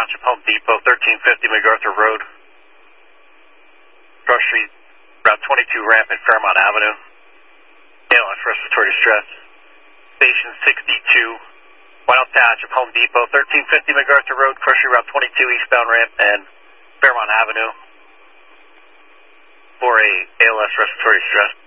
Township, Home Depot, 1350 MacArthur Road. Cross Street, Route 22 ramp at Fairmont Avenue. ALS respiratory distress. Station 62, White Oak Township, Home Depot, 1350 MacArthur Road, Cross Street, Route 22 eastbound ramp and Fairmont Avenue for a ALS respiratory distress.